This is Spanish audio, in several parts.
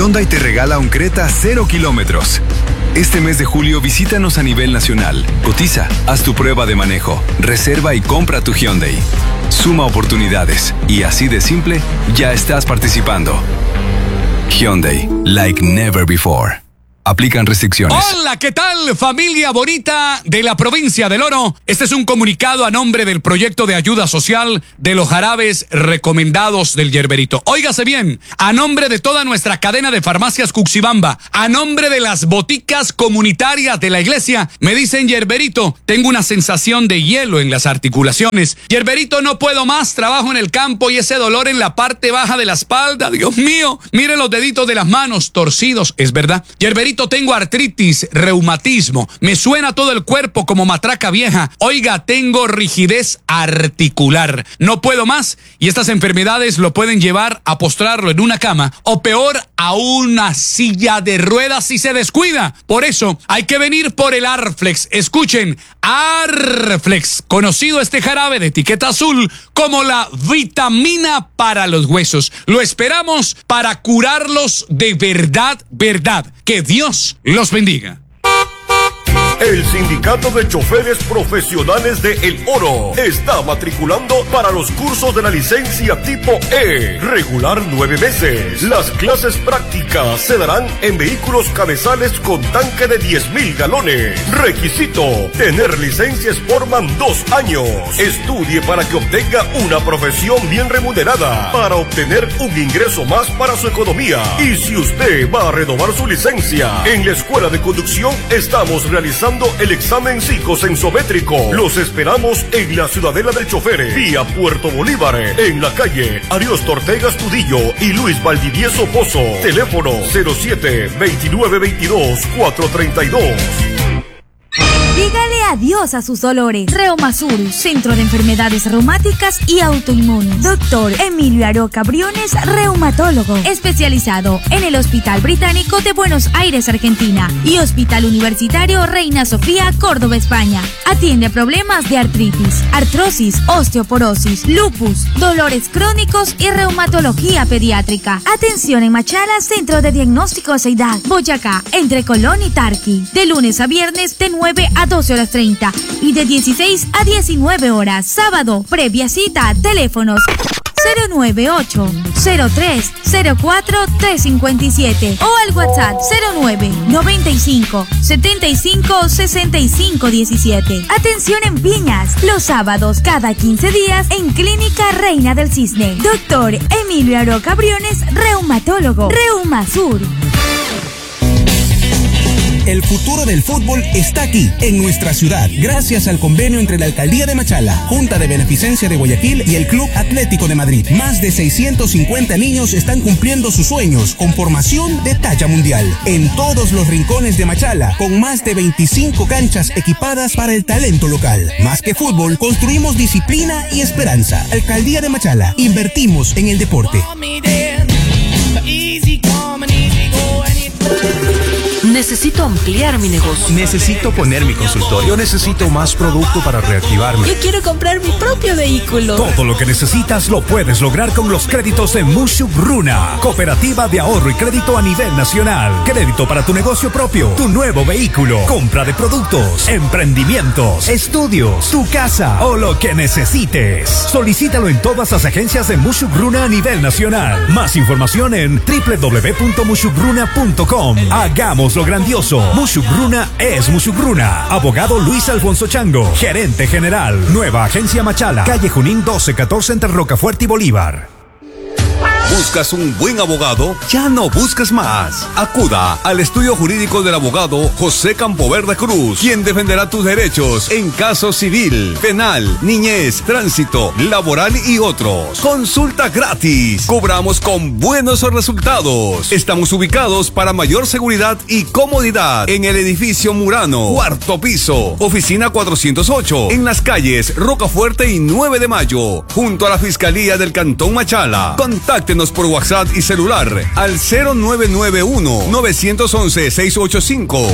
Hyundai te regala un Creta 0 kilómetros. Este mes de julio visítanos a nivel nacional. Cotiza, haz tu prueba de manejo, reserva y compra tu Hyundai. Suma oportunidades y así de simple, ya estás participando. Hyundai, like never before. Aplican restricciones. Hola, ¿qué tal, familia bonita de la provincia del Oro? Este es un comunicado a nombre del proyecto de ayuda social de los jarabes recomendados del Yerberito. Óigase bien, a nombre de toda nuestra cadena de farmacias Cuxibamba, a nombre de las boticas comunitarias de la iglesia, me dicen: Yerberito, tengo una sensación de hielo en las articulaciones. Yerberito, no puedo más, trabajo en el campo y ese dolor en la parte baja de la espalda. Dios mío, mire los deditos de las manos torcidos. Es verdad, Yerberito, tengo artritis, reumatismo, me suena todo el cuerpo como matraca vieja. Oiga, tengo rigidez articular, no puedo más, y estas enfermedades lo pueden llevar a postrarlo en una cama o peor, a una silla de ruedas si se descuida. Por eso hay que venir por el Arflex. Escuchen, Arflex, conocido este jarabe de etiqueta azul como la vitamina para los huesos. Lo esperamos para curarlos de verdad, verdad. Que Dios los bendiga. El Sindicato de Choferes Profesionales de El Oro está matriculando para los cursos de la licencia tipo E, regular 9 meses. Las clases prácticas se darán en vehículos cabezales con tanque de 10,000 galones. Requisito: tener licencia Sportman 2 años. Estudie para que obtenga una profesión bien remunerada, para obtener un ingreso más para su economía. Y si usted va a renovar su licencia, en la Escuela de Conducción estamos realizando el examen psicosensométrico. Los esperamos en la Ciudadela del Chofer, vía Puerto Bolívar, en la calle Ariosto Ortega Astudillo y Luis Valdivieso Pozo. Teléfono 07-2922-432. Dígale adiós a sus dolores. Reumasur, Centro de Enfermedades Reumáticas y Autoinmunes. Doctor Emilio Aroca Briones, reumatólogo, especializado en el Hospital Británico de Buenos Aires, Argentina, y Hospital Universitario Reina Sofía, Córdoba, España. Atiende problemas de artritis, artrosis, osteoporosis, lupus, dolores crónicos y reumatología pediátrica. Atención en Machala, Centro de Diagnóstico Ceidad, Boyacá, entre Colón y Tarqui. De lunes a viernes de 9 a 12:30 y de 16 a 19 horas. Sábado, previa cita. Teléfonos 098-03-04-357 o al WhatsApp 09-95-75-65-17. Atención en Piñas, los sábados cada 15 días en Clínica Reina del Cisne. Doctor Emilio Aroca Briones, reumatólogo. Reumasur. El futuro del fútbol está aquí, en nuestra ciudad, gracias al convenio entre la Alcaldía de Machala, Junta de Beneficencia de Guayaquil y el Club Atlético de Madrid. Más de 650 niños están cumpliendo sus sueños con formación de talla mundial en todos los rincones de Machala, con más de 25 canchas equipadas para el talento local. Más que fútbol, construimos disciplina y esperanza. Alcaldía de Machala, invertimos en el deporte. Necesito ampliar mi negocio. Necesito poner mi consultorio. Yo necesito más producto para reactivarme. Yo quiero comprar mi propio vehículo. Todo lo que necesitas lo puedes lograr con los créditos de Mushuk Runa, Cooperativa de Ahorro y Crédito a nivel nacional. Crédito para tu negocio propio, tu nuevo vehículo, compra de productos, emprendimientos, estudios, tu casa o lo que necesites. Solicítalo en todas las agencias de Mushuk Runa a nivel nacional. Más información en www.mushukruna.com. Hagamos lo grandioso. Mushuk Runa es Mushuk Runa. Abogado Luis Alfonso Chango, gerente general. Nueva agencia Machala, calle Junín 1214 entre Rocafuerte y Bolívar. ¿Buscas un buen abogado? Ya no busques más. Acuda al estudio jurídico del abogado José Campoverde Cruz, quien defenderá tus derechos en caso civil, penal, niñez, tránsito, laboral y otros. Consulta gratis. Cobramos con buenos resultados. Estamos ubicados para mayor seguridad y comodidad en el edificio Murano, cuarto piso, oficina 408, en las calles Rocafuerte y 9 de Mayo, junto a la Fiscalía del Cantón Machala. Contáctenos Llámanos por WhatsApp y celular al 0991-911-685.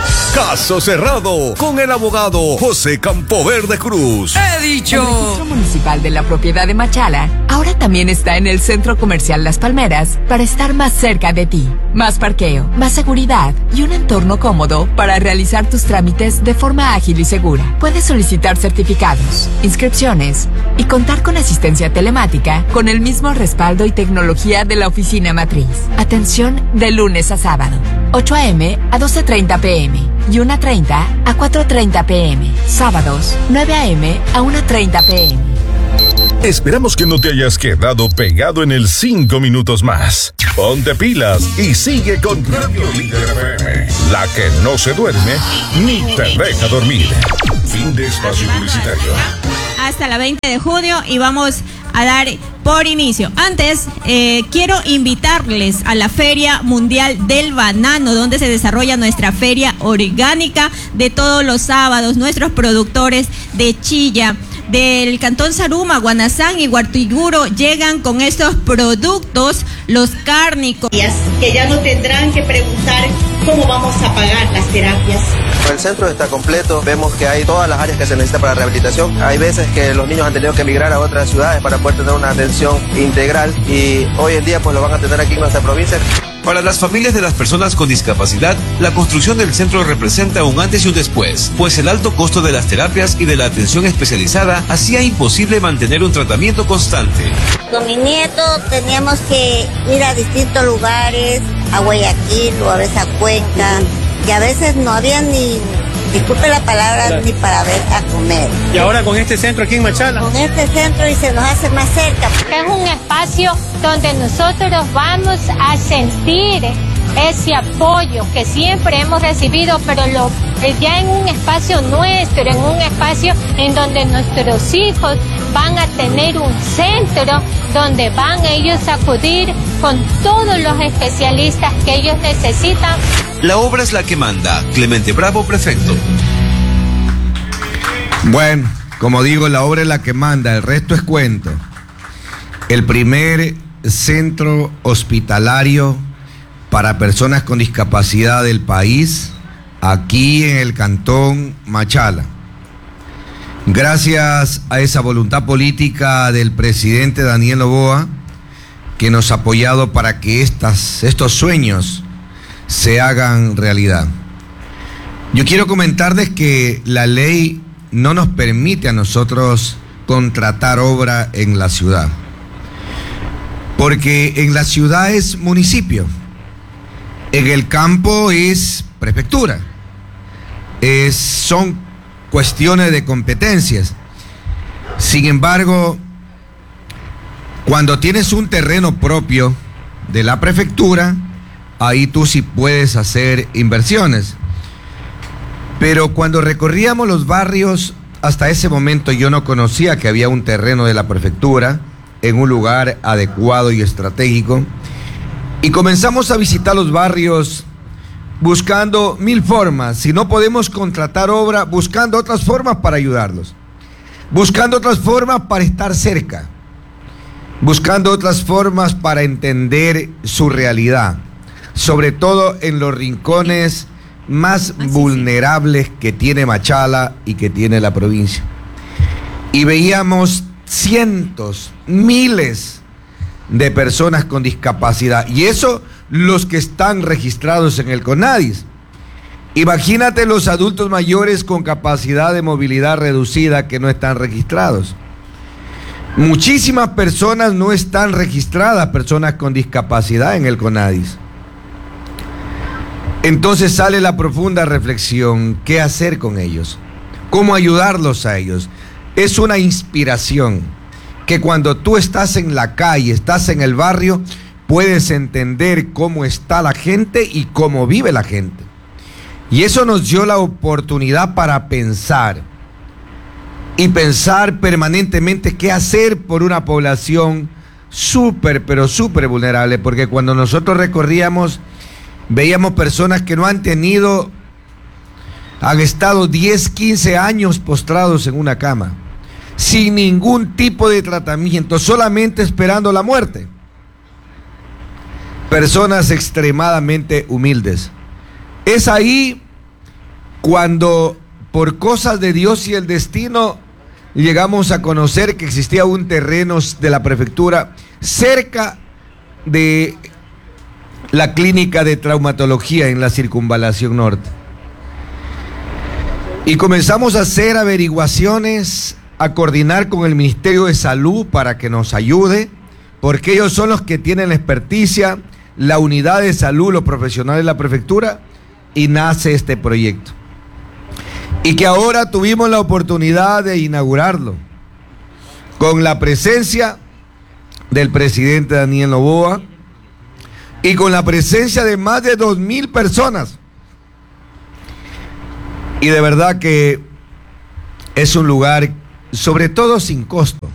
Caso cerrado con el abogado José Campoverde Cruz. He dicho. El registro municipal de la propiedad de Machala ahora también está en el Centro Comercial Las Palmeras para estar más cerca de ti. Más parqueo, más seguridad y un entorno cómodo para realizar tus trámites de forma ágil y segura. Puedes solicitar certificados, inscripciones y contar con asistencia telemática con el mismo respaldo y tecnología de la oficina matriz. Atención de lunes a sábado, 8 a.m. a 12:30 p.m. y 1:30 a 4:30 p.m. Sábados, 9 a.m. a 1:30 p.m. Esperamos que no te hayas quedado pegado en el 5 minutos más. Ponte pilas y sigue con Radio Líder FM, la que no se duerme ni te deja dormir. Fin de espacio publicitario. Hasta la 20 de junio y vamos a dar por inicio. Antes, quiero invitarles a la Feria Mundial del Banano, donde se desarrolla nuestra feria orgánica de todos los sábados. Nuestros productores de Chilla, del Cantón Zaruma, Guanazán y Huartiguro llegan con estos productos, los cárnicos. Que ya no tendrán que preguntar cómo vamos a pagar las terapias. El centro está completo, vemos que hay todas las áreas que se necesitan para la rehabilitación. Hay veces que los niños han tenido que emigrar a otras ciudades para poder tener una atención integral y hoy en día pues lo van a tener aquí en nuestra provincia. Para las familias de las personas con discapacidad, la construcción del centro representa un antes y un después, pues el alto costo de las terapias y de la atención especializada hacía imposible mantener un tratamiento constante. Con mi nieto teníamos que ir a distintos lugares, a Guayaquil o a veces a Cuenca, y a veces no había ni, disculpe la palabra, ni para ver a comer. ¿Y ahora con este centro aquí en Machala? Con este centro y se nos hace más cerca. Es un espacio donde nosotros vamos a sentir ese apoyo que siempre hemos recibido, pero ya en un espacio nuestro, en un espacio en donde nuestros hijos van a tener un centro donde van ellos a acudir con todos los especialistas que ellos necesitan. La obra es la que manda. Clemente Bravo, prefecto. Bueno, como digo, la obra es la que manda, el resto es cuento. El primer centro hospitalario para personas con discapacidad del país, aquí en el Cantón Machala. Gracias a esa voluntad política del presidente Daniel Noboa, que nos ha apoyado para que estos sueños se hagan realidad. Yo quiero comentarles que la ley no nos permite a nosotros contratar obra en la ciudad, porque en la ciudad es municipio, en el campo es prefectura, son cuestiones de competencias. Sin embargo, cuando tienes un terreno propio de la prefectura, ahí tú sí puedes hacer inversiones. Pero cuando recorríamos los barrios, hasta ese momento yo no conocía que había un terreno de la prefectura en un lugar adecuado y estratégico. Y comenzamos a visitar los barrios buscando mil formas. Si no podemos contratar obra, buscando otras formas para ayudarlos. Buscando otras formas para estar cerca. Buscando otras formas para entender su realidad. Sobre todo en los rincones más vulnerables que tiene Machala y que tiene la provincia. Y veíamos cientos, miles de personas con discapacidad, y eso los que están registrados en el CONADIS. Imagínate los adultos mayores con capacidad de movilidad reducida que no están registrados. Muchísimas personas no están registradas, personas con discapacidad en el CONADIS. Entonces sale la profunda reflexión, ¿qué hacer con ellos? ¿Cómo ayudarlos a ellos? Es una inspiración que cuando tú estás en la calle, estás en el barrio, puedes entender cómo está la gente y cómo vive la gente. Y eso nos dio la oportunidad para pensar, y pensar permanentemente qué hacer por una población súper, pero súper vulnerable, porque cuando nosotros recorríamos, veíamos personas que no han estado 10, 15 años postrados en una cama, sin ningún tipo de tratamiento, solamente esperando la muerte. personas extremadamente humildes. Es ahí cuando, por cosas de Dios y el destino, llegamos a conocer que existía un terreno de la prefectura cerca de la clínica de traumatología en la Circunvalación Norte. Y comenzamos a hacer averiguaciones, a coordinar con el Ministerio de Salud para que nos ayude, porque ellos son los que tienen la experticia, la unidad de salud, los profesionales de la prefectura, y nace este proyecto. Y que ahora tuvimos la oportunidad de inaugurarlo, con la presencia del presidente Daniel Noboa, y con la presencia de más de 2,000 personas. Y de verdad que es un lugar, sobre todo sin costo,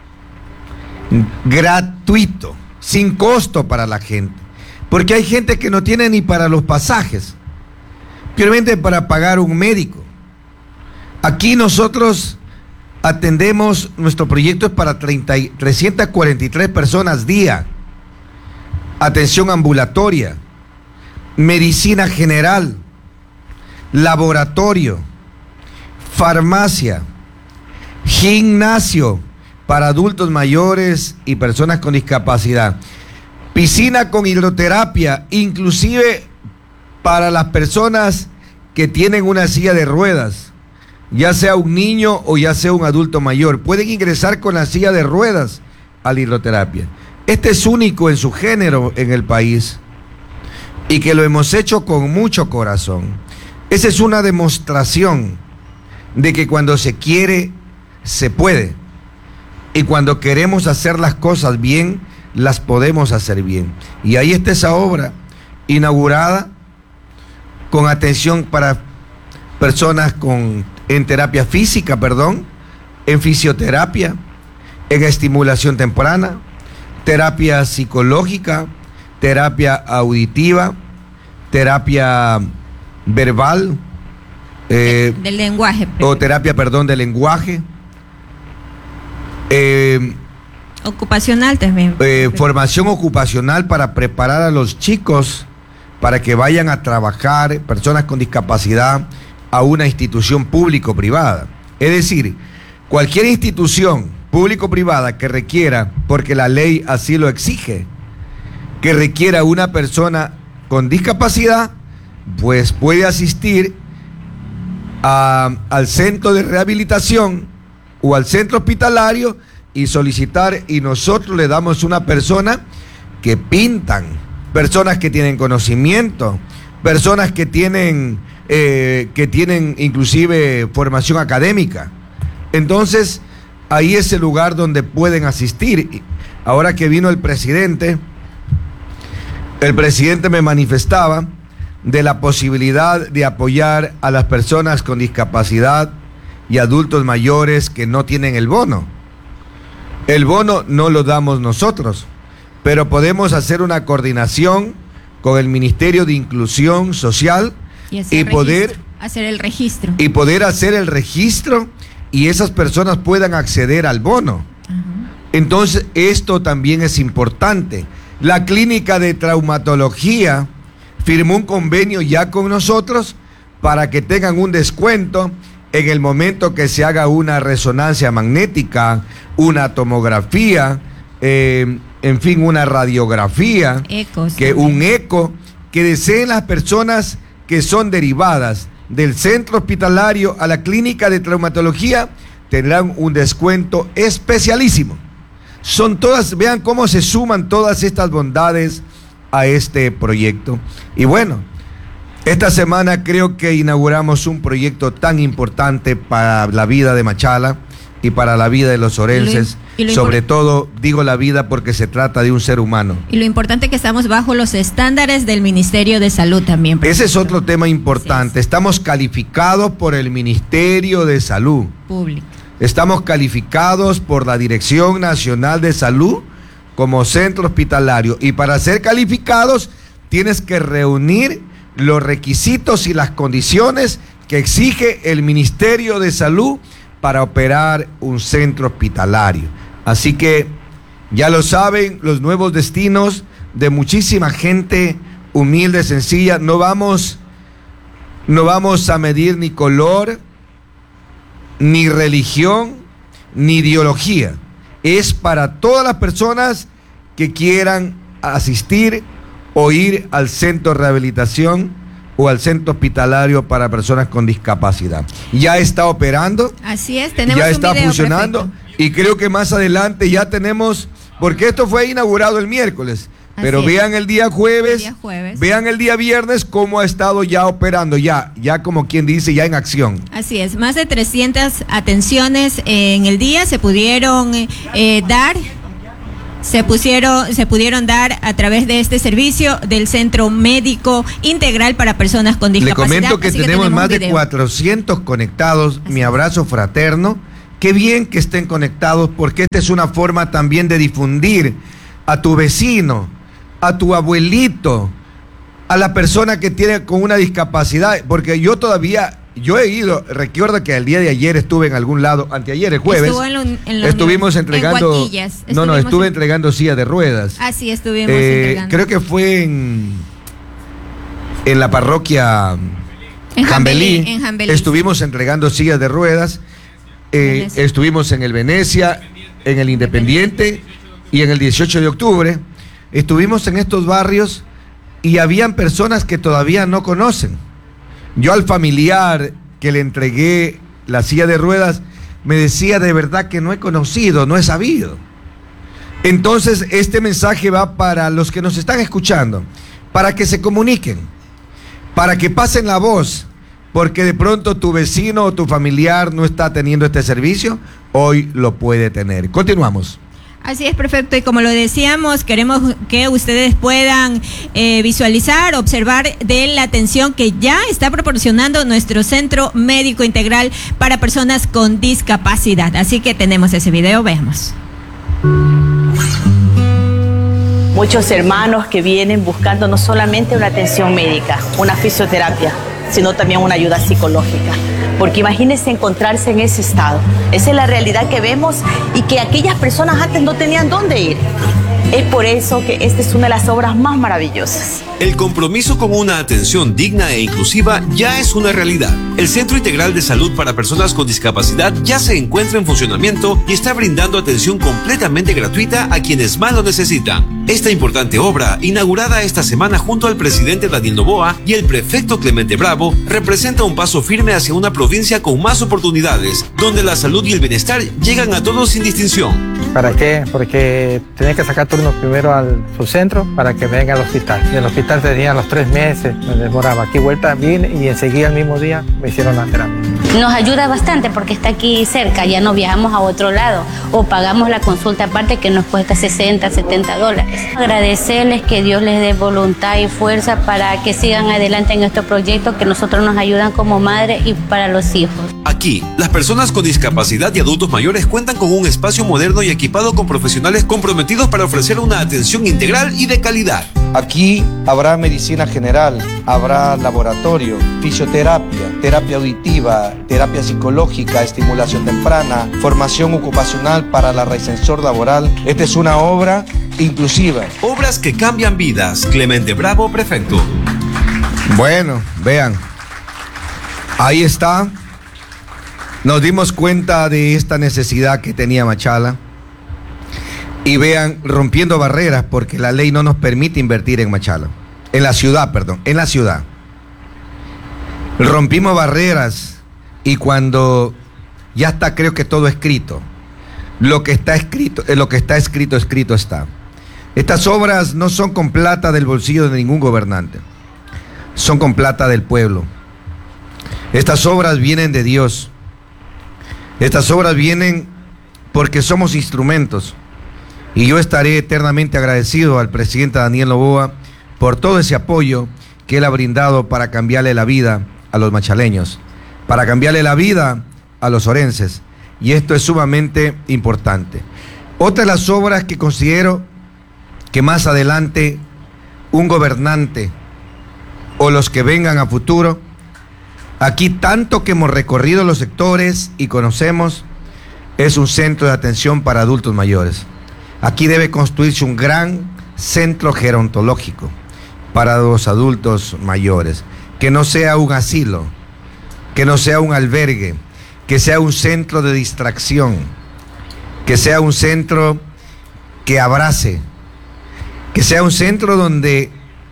gratuito, sin costo para la gente. Porque hay gente que no tiene ni para los pasajes, simplemente para pagar un médico. Aquí nosotros atendemos, nuestro proyecto es para 343 personas día. Atención ambulatoria, medicina general, laboratorio, farmacia, gimnasio para adultos mayores y personas con discapacidad, piscina con hidroterapia, inclusive para las personas que tienen una silla de ruedas, ya sea un niño o ya sea un adulto mayor, pueden ingresar con la silla de ruedas a la hidroterapia. Este es único en su género en el país y que lo hemos hecho con mucho corazón. Esa es una demostración de que cuando se quiere, se puede. Y cuando queremos hacer las cosas bien, las podemos hacer bien. Y ahí está esa obra inaugurada con atención para personas en terapia física, en fisioterapia, en estimulación temprana, terapia psicológica, terapia auditiva, terapia verbal, del lenguaje. O terapia, del lenguaje. Ocupacional también. Formación ocupacional para preparar a los chicos para que vayan a trabajar, personas con discapacidad, a una institución público-privada. Es decir, cualquier institución público-privada que requiera, porque la ley así lo exige, que requiera una persona con discapacidad, pues puede asistir al centro de rehabilitación o al centro hospitalario y solicitar, y nosotros le damos una persona que pintan, personas que tienen conocimiento, personas que tienen inclusive formación académica. Entonces, ahí es el lugar donde pueden asistir. Ahora que vino el presidente me manifestaba de la posibilidad de apoyar a las personas con discapacidad y adultos mayores que no tienen el bono. El bono no lo damos nosotros, pero podemos hacer una coordinación con el Ministerio de Inclusión Social y poder hacer el registro. Y poder hacer el registro y esas personas puedan acceder al bono. Entonces, esto también es importante. La clínica de traumatología firmó un convenio ya con nosotros para que tengan un descuento en el momento que se haga una resonancia magnética, una tomografía, en fin, una radiografía, un eco, que deseen las personas que son derivadas del centro hospitalario a la clínica de traumatología, tendrán un descuento especialísimo. Son todas, vean cómo se suman todas estas bondades a este proyecto. Y bueno, esta semana creo que inauguramos un proyecto tan importante para la vida de Machala y para la vida de los orenses. Sobre todo, digo la vida porque se trata de un ser humano. Y lo importante es que estamos bajo los estándares del Ministerio de Salud también. Ese es otro tema importante. Estamos calificados por el Ministerio de Salud Pública. Estamos calificados por la Dirección Nacional de Salud como centro hospitalario. Y para ser calificados, tienes que reunir los requisitos y las condiciones que exige el Ministerio de Salud para operar un centro hospitalario. Así que ya lo saben, los nuevos destinos de muchísima gente humilde, sencilla. No vamos a medir ni color, ni religión, ni ideología. Es para todas las personas que quieran asistir o ir al centro de rehabilitación o al centro hospitalario para personas con discapacidad. Ya está operando. Así es, tenemos ya un está video funcionando perfecto. Y creo que más adelante ya tenemos, porque esto fue inaugurado el miércoles, pero Así vean es. el día jueves, jueves. vean el día viernes cómo ha estado ya operando, ya como quien dice, ya en acción. Así es, más de 300 atenciones en el día se pudieron dar. Se pudieron dar a través de este servicio del Centro Médico Integral para Personas con Discapacidad. Le comento que tenemos más de video. 400 conectados. Mi abrazo fraterno. Qué bien que estén conectados, porque esta es una forma también de difundir a tu vecino, a tu abuelito, a la persona que tiene con una discapacidad, porque yo he ido, recuerdo que el día de ayer estuve en algún lado, anteayer, el jueves, estuvimos entregando, estuve entregando sillas de ruedas. Así estuvimos entregando. Creo que fue en la parroquia Jambelí. En Jambelí. Estuvimos entregando sillas de ruedas, estuvimos en el Venecia, en el Independiente y en el 18 de octubre. Estuvimos en estos barrios y habían personas que todavía no conocen. Yo al familiar que le entregué la silla de ruedas me decía, de verdad que no he conocido, no he sabido. Entonces este mensaje va para los que nos están escuchando, para que se comuniquen, para que pasen la voz, porque de pronto tu vecino o tu familiar no está teniendo este servicio, hoy lo puede tener. Continuamos. Así es, perfecto. Y como lo decíamos, queremos que ustedes puedan visualizar, observar de la atención que ya está proporcionando nuestro Centro Médico Integral para Personas con Discapacidad. Así que tenemos ese video, veamos. Muchos hermanos que vienen buscando no solamente una atención médica, una fisioterapia, sino también una ayuda psicológica. Porque imagínense encontrarse en ese estado. Esa es la realidad que vemos y que aquellas personas antes no tenían dónde ir. Es por eso que esta es una de las obras más maravillosas. El compromiso con una atención digna e inclusiva ya es una realidad. El Centro Integral de Salud para Personas con Discapacidad ya se encuentra en funcionamiento y está brindando atención completamente gratuita a quienes más lo necesitan. Esta importante obra, inaugurada esta semana junto al presidente Daniel Noboa y el prefecto Clemente Bravo, representa un paso firme hacia una provincia con más oportunidades, donde la salud y el bienestar llegan a todos sin distinción. ¿Para qué? Porque tenía que sacar turno primero al subcentro para que venga al hospital. Y el hospital tenía los 3 meses, me demoraba. Aquí vuelta, vine y enseguida el mismo día me hicieron la terapia. Nos ayuda bastante porque está aquí cerca, ya no viajamos a otro lado o pagamos la consulta aparte que nos cuesta $60, $70. Agradecerles, que Dios les dé voluntad y fuerza para que sigan adelante en estos proyectos que nosotros nos ayudan como madre y para los hijos. Aquí, las personas con discapacidad y adultos mayores cuentan con un espacio moderno y equipado con profesionales comprometidos para ofrecer una atención integral y de calidad. Aquí habrá medicina general, habrá laboratorio, fisioterapia, terapia auditiva, terapia psicológica, estimulación temprana, formación ocupacional para la reinserción laboral. Esta es una obra inclusiva. Obras que cambian vidas. Clemente Bravo, prefecto. Bueno, vean, ahí está. Nos dimos cuenta de esta necesidad que tenía Machala. Y vean, rompiendo barreras, porque la ley no nos permite invertir en Machala. En la ciudad. Rompimos barreras y cuando ya está, creo que todo escrito. Lo que está escrito está. Estas obras no son con plata del bolsillo de ningún gobernante. Son con plata del pueblo. Estas obras vienen de Dios. Estas obras vienen porque somos instrumentos. Y yo estaré eternamente agradecido al presidente Daniel Noboa por todo ese apoyo que él ha brindado para cambiarle la vida a los machaleños, para cambiarle la vida a los orenses. Y esto es sumamente importante. Otra de las obras que considero que más adelante un gobernante o los que vengan a futuro, aquí tanto que hemos recorrido los sectores y conocemos, es un centro de atención para adultos mayores. Aquí debe construirse un gran centro gerontológico para los adultos mayores, que no sea un asilo, que no sea un albergue, que sea un centro de distracción, que sea un centro que abrace, que sea un centro donde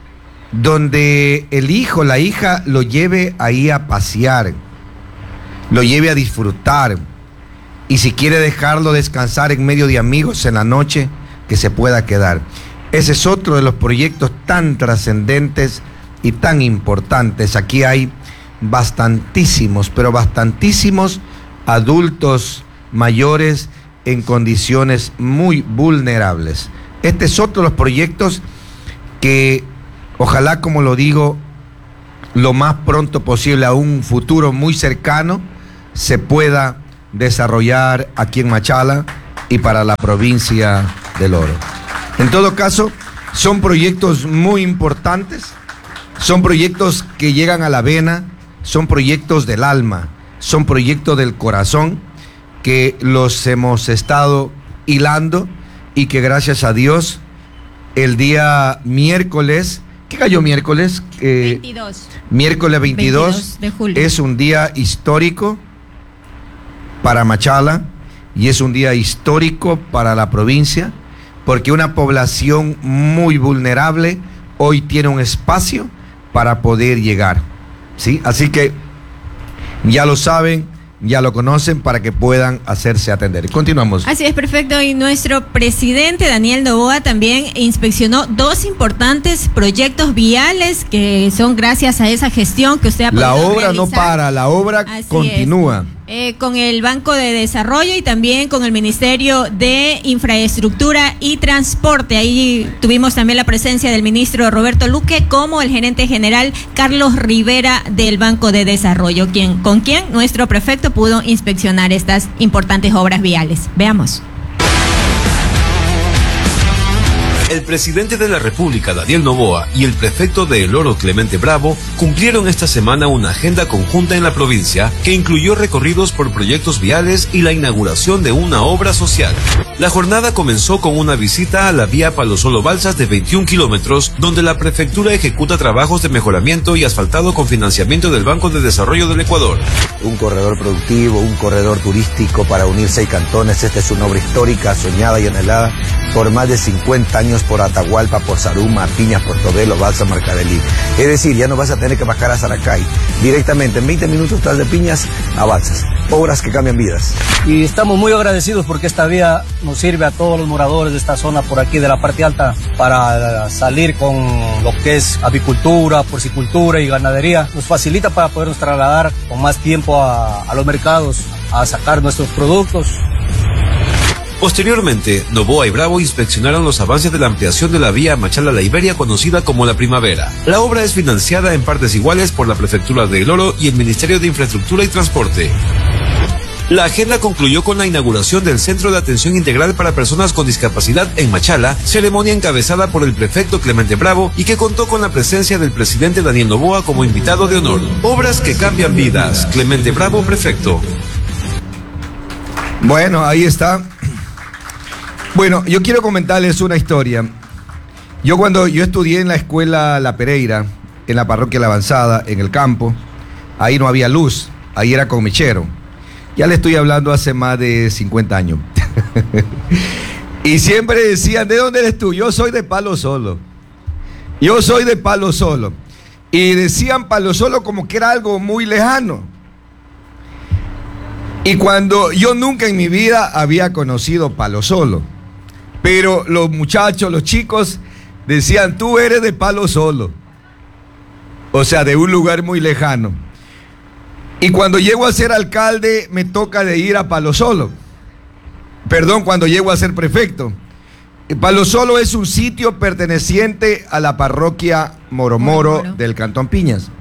el hijo, la hija lo lleve ahí a pasear, lo lleve a disfrutar, y si quiere dejarlo descansar en medio de amigos en la noche, que se pueda quedar. Ese es otro de los proyectos tan trascendentes y tan importantes. Aquí hay bastantísimos, pero bastantísimos adultos mayores en condiciones muy vulnerables. Este es otro de los proyectos que ojalá, como lo digo, lo más pronto posible, a un futuro muy cercano, se pueda desarrollar aquí en Machala y para la provincia del Oro. En todo caso, son proyectos muy importantes, son proyectos que llegan a la vena, son proyectos del alma, son proyectos del corazón, que los hemos estado hilando y que gracias a Dios el día miércoles, ¿qué cayó miércoles? 22. Miércoles 22 de julio. Es un día histórico para Machala y es un día histórico para la provincia, porque una población muy vulnerable hoy tiene un espacio para poder llegar, ¿sí? Así que ya lo saben, ya lo conocen, para que puedan hacerse atender. Continuamos. Así es, perfecto. Y nuestro presidente Daniel Noboa también inspeccionó 2 importantes proyectos viales que son gracias a esa gestión que usted ha podido realizar. La obra no para, la obra continúa. Con el Banco de Desarrollo y también con el Ministerio de Infraestructura y Transporte. Ahí tuvimos también la presencia del ministro Roberto Luque, como el gerente general Carlos Rivera del Banco de Desarrollo, con quien nuestro prefecto pudo inspeccionar estas importantes obras viales. Veamos. El presidente de la República, Daniel Noboa, y el prefecto de El Oro, Clemente Bravo, cumplieron esta semana una agenda conjunta en la provincia que incluyó recorridos por proyectos viales y la inauguración de una obra social. La jornada comenzó con una visita a la vía Palo Solo Balsas de 21 kilómetros, donde la prefectura ejecuta trabajos de mejoramiento y asfaltado con financiamiento del Banco de Desarrollo del Ecuador. Un corredor productivo, un corredor turístico para unir 6 cantones. Esta es una obra histórica, soñada y anhelada por más de 50 años por Atahualpa, por Saruma, Piñas, Portobelo, Balsa, Marcadelí. Es decir, ya no vas a tener que bajar a Saracay. Directamente, en 20 minutos estás de Piñas a Balsas. Obras que cambian vidas. Y estamos muy agradecidos porque esta vía nos sirve a todos los moradores de esta zona por aquí de la parte alta para salir con lo que es avicultura, porcicultura y ganadería. Nos facilita para podernos trasladar con más tiempo a los mercados a sacar nuestros productos. Posteriormente, Noboa y Bravo inspeccionaron los avances de la ampliación de la vía Machala-La Iberia, conocida como La Primavera. La obra es financiada en partes iguales por la Prefectura de El Oro y el Ministerio de Infraestructura y Transporte. La agenda concluyó con la inauguración del Centro de Atención Integral para Personas con Discapacidad en Machala, ceremonia encabezada por el prefecto Clemente Bravo y que contó con la presencia del presidente Daniel Noboa como invitado de honor. Obras que cambian vidas. Clemente Bravo, prefecto. Bueno, ahí está. Bueno, yo quiero comentarles una historia. Cuando yo estudié en la escuela La Pereira, en la parroquia La Avanzada, en el campo, ahí no había luz, ahí era con mechero. Ya le estoy hablando hace más de 50 años. Y siempre decían, ¿de dónde eres tú? Yo soy de Palo Solo. Yo soy de Palo Solo. Y decían Palo Solo como que era algo muy lejano. Y cuando yo nunca en mi vida había conocido Palo Solo. Pero los muchachos, los chicos, decían, tú eres de Palo Solo. O sea, de un lugar muy lejano. Y cuando llego a ser alcalde, me toca de ir a Palo Solo. Perdón, cuando llego a ser prefecto. Palo Solo es un sitio perteneciente a la parroquia Moromoro del Cantón Piñas.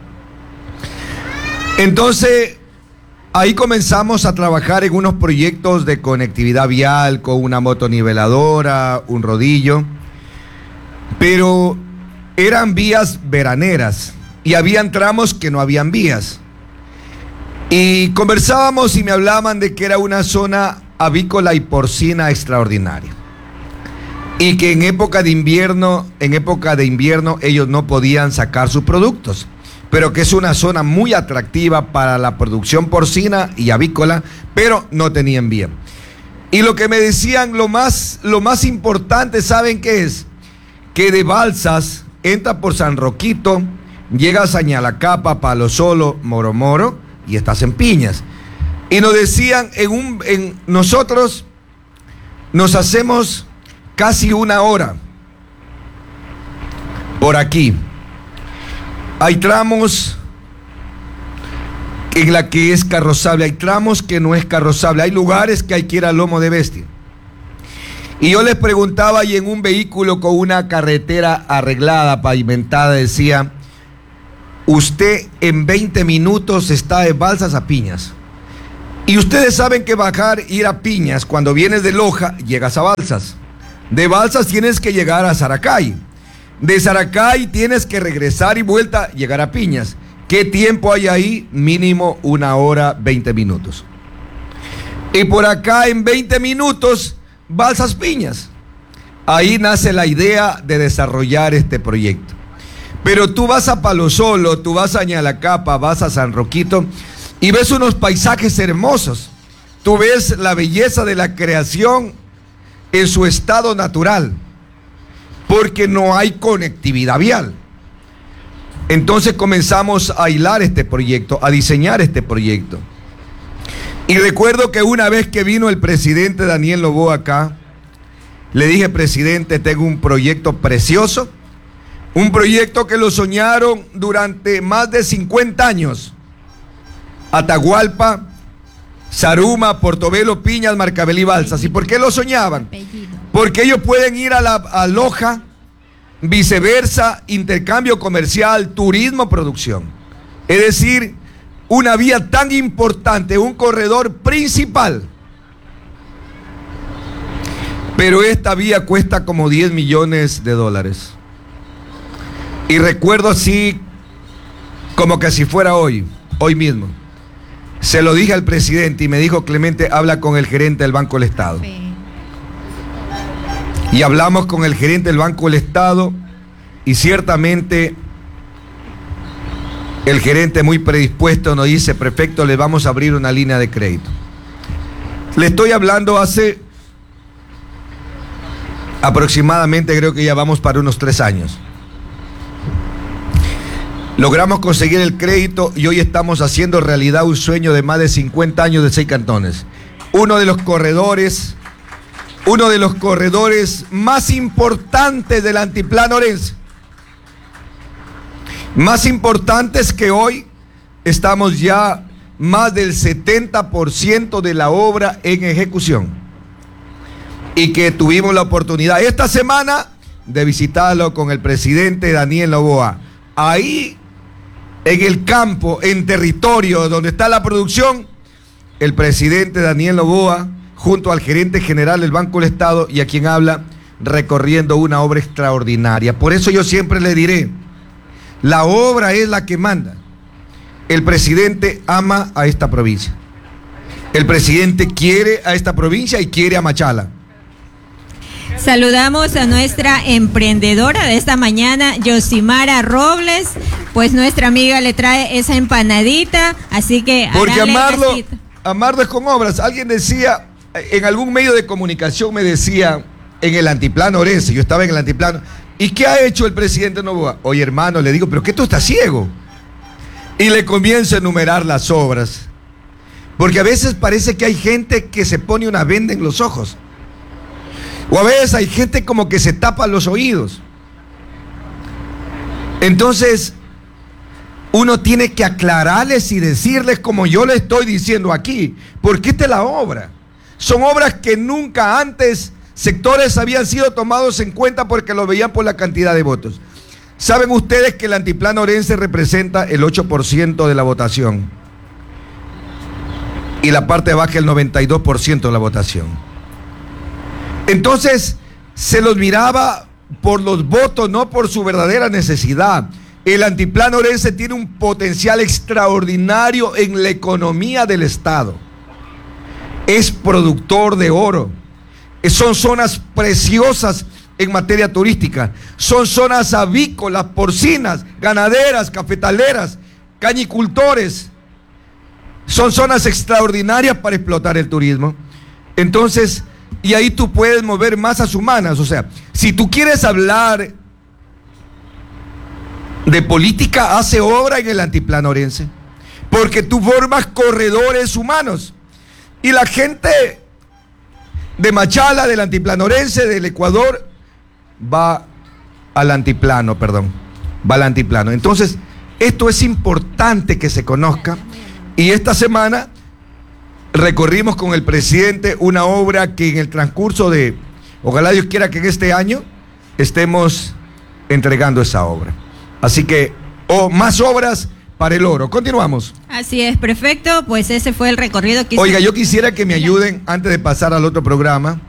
Entonces, ahí comenzamos a trabajar en unos proyectos de conectividad vial con una motoniveladora, un rodillo, pero eran vías veraneras y habían tramos que no habían vías. Y conversábamos y me hablaban de que era una zona avícola y porcina extraordinaria. y que en época de invierno ellos no podían sacar sus productos, pero que es una zona muy atractiva para la producción porcina y avícola, pero no tenían vía. Y lo que me decían, lo más importante, ¿saben qué es? Que de Balsas entra por San Roquito, llegas a Ñalacapa, Palo Solo, Moro y estás en Piñas. Y nos decían, nosotros nos hacemos casi una hora por aquí. Hay tramos en la que es carrozable, hay tramos que no es carrozable, hay lugares que hay que ir a lomo de bestia. Y yo les preguntaba, y en un vehículo con una carretera arreglada, pavimentada, decía, usted en 20 minutos está de Balsas a Piñas. Y ustedes saben que ir a Piñas, cuando vienes de Loja, llegas a Balsas. De Balsas tienes que llegar a Saracay. De Saracay tienes que regresar y vuelta, llegar a Piñas. ¿Qué tiempo hay ahí? Mínimo 1 hora 20 minutos. Y por acá en 20 minutos, Balsas Piñas. Ahí nace la idea de desarrollar este proyecto. Pero tú vas a Palo Solo, tú vas a Ñalacapa, vas a San Roquito y ves unos paisajes hermosos. Tú ves la belleza de la creación en su estado natural, porque no hay conectividad vial. Entonces comenzamos a hilar este proyecto, a diseñar este proyecto. Y recuerdo que una vez que vino el presidente Daniel Noboa acá, le dije, presidente, tengo un proyecto precioso, un proyecto que lo soñaron durante más de 50 años. Atahualpa, Zaruma, Portobelo, Piñas, Marcabel y Balsas. ¿Y por qué lo soñaban? Porque ellos pueden ir a Loja, viceversa, intercambio comercial, turismo, producción. Es decir, una vía tan importante, un corredor principal. Pero esta vía cuesta como $10 millones. Y recuerdo así, como que si fuera hoy mismo. Se lo dije al presidente y me dijo, Clemente, habla con el gerente del Banco del Estado. Sí. Y hablamos con el gerente del Banco del Estado y ciertamente el gerente muy predispuesto nos dice, prefecto, le vamos a abrir una línea de crédito. Le estoy hablando hace aproximadamente, creo que ya vamos para unos 3 años. Logramos conseguir el crédito y hoy estamos haciendo realidad un sueño de más de 50 años de 6 cantones. Uno de los corredores más importantes del altiplano orense. Más importantes que hoy estamos ya más del 70% de la obra en ejecución. Y que tuvimos la oportunidad esta semana de visitarlo con el presidente Daniel Noboa. Ahí en el campo, en territorio donde está la producción, el presidente Daniel Noboa, junto al gerente general del Banco del Estado y a quien habla, recorriendo una obra extraordinaria. Por eso yo siempre le diré, la obra es la que manda. El presidente ama a esta provincia. El presidente quiere a esta provincia y quiere a Machala. Saludamos a nuestra emprendedora de esta mañana, Yosimara Robles. Pues nuestra amiga le trae esa empanadita, así que... Porque amarlo es con obras. Alguien decía, en algún medio de comunicación me decía, en el altiplano orense, yo estaba en el altiplano, ¿y qué ha hecho el presidente Noboa? Oye, hermano, le digo, ¿pero qué tú estás ciego? Y le comienzo a enumerar las obras. Porque a veces parece que hay gente que se pone una venda en los ojos. O a veces hay gente como que se tapa los oídos. Entonces, uno tiene que aclararles y decirles como yo le estoy diciendo aquí, porque esta es la obra. Son obras que nunca antes sectores habían sido tomados en cuenta porque lo veían por la cantidad de votos. ¿Saben ustedes que el altiplano orense representa el 8% de la votación? Y la parte baja el 92% de la votación. Entonces, se los miraba por los votos, no por su verdadera necesidad. El altiplano orense tiene un potencial extraordinario en la economía del Estado. Es productor de oro. Son zonas preciosas en materia turística. Son zonas avícolas, porcinas, ganaderas, cafetaleras, cañicultores. Son zonas extraordinarias para explotar el turismo. Entonces, y ahí tú puedes mover masas humanas. O sea, si tú quieres hablar de política, hace obra en el altiplano orense, porque tú formas corredores humanos. Y la gente de Machala, del altiplano orense, del Ecuador, va al altiplano. Entonces, esto es importante que se conozca. Y esta semana recorrimos con el presidente una obra que en el transcurso de, ojalá Dios quiera que en este año estemos entregando esa obra. Así que, más obras para el oro. Continuamos. Así es, perfecto. Pues ese fue el recorrido que hizo. Oiga, yo quisiera que me ayuden, antes de pasar al otro programa,